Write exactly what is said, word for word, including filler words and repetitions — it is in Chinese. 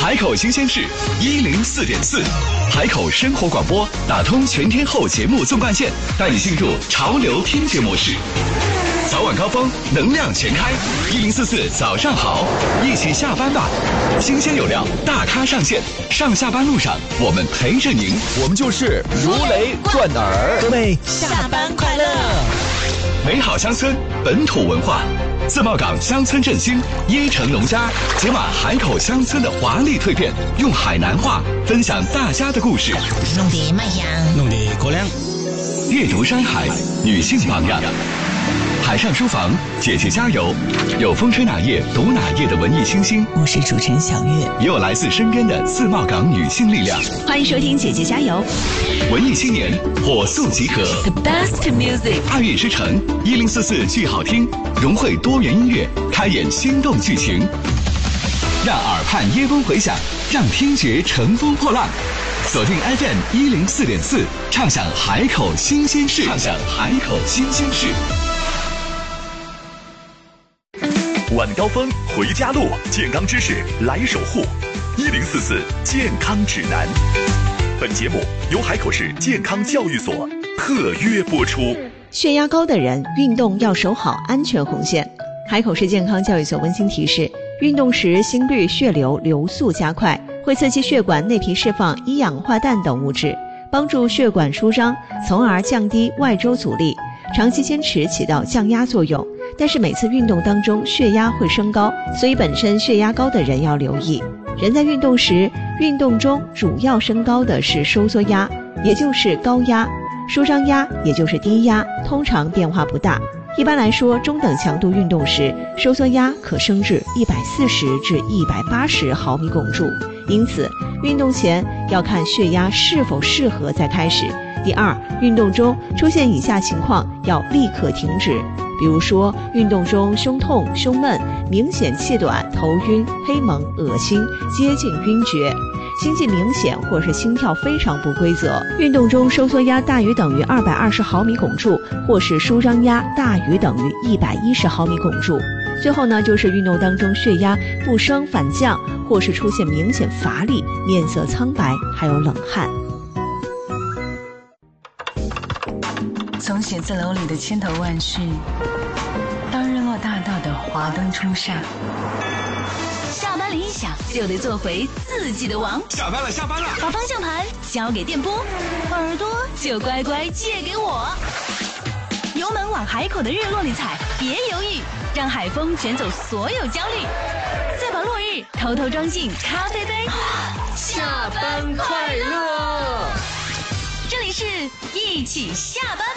海口新鲜事一零四点四，海口生活广播打通全天候节目纵贯线，带你进入潮流听觉模式。早晚高峰，能量全开，一零四四早上好，一起下班吧。新鲜有料，大咖上线，上下班路上我们陪着您， 我们就是如雷贯耳。 各位下班快乐！ 美好乡村，本土文化。自贸港乡村振兴，椰城农家解码海口乡村的华丽蜕变，用海南话分享大家的故事。 弄得卖香， 弄得过量。 阅读山海，女性榜样。海上书房，姐姐加油！有风吹哪页读哪页的文艺清新， 我是主持人小月， 也有来自身边的自贸港女性力量。 欢迎收听姐姐加油！ 文艺青年火速集合 ，The best music， 爱乐之城一零四四剧好听，融汇多元音乐，开演心动剧情，让耳畔耶风回响，让听觉乘风破浪。锁定 F M 一零四点四，畅享海口新鲜事，畅享海口新鲜事。晚高峰回家路，健康知识来守护。一零四四健康指南。本节目由海口市健康教育所特约播出。 血压高的人运动要守好安全红线。海口市健康教育所温馨提示：运动时心率、血流、流速加快，会刺激血管内皮释放一氧化氮等物质，帮助血管舒张，从而降低外周阻力，长期坚持起到降压作用。但是每次运动当中血压会升高，所以本身血压高的人要留意。人在运动时，运动中主要升高的是收缩压，也就是高压；舒张压，也就是低压，通常变化不大。一般来说，中等强度运动时，收缩压可升至一百四十至一百八十毫米汞柱。因此，运动前要看血压是否适合再开始。第二，运动中出现以下情况要立刻停止，比如说运动中胸痛、胸闷、明显气短、头晕、黑蒙、恶心、接近晕厥、心悸明显或是心跳非常不规则，运动中收缩压大于等于二百二十毫米汞柱，或是舒张压大于等于一百一十毫米汞柱。最后呢，就是运动当中血压不升反降，或是出现明显乏力、面色苍白，还有冷汗。 从写字楼里的千头万绪，到日落大道的华灯初上， 下班铃一响，就得做回自己的王。 下班了，下班了， 把方向盘交给电波，耳朵就乖乖借给我。油门往海口的日落里踩，别犹豫，让海风卷走所有焦虑，再把落日偷偷装进咖啡杯。 下班快乐！ 这里是一起下班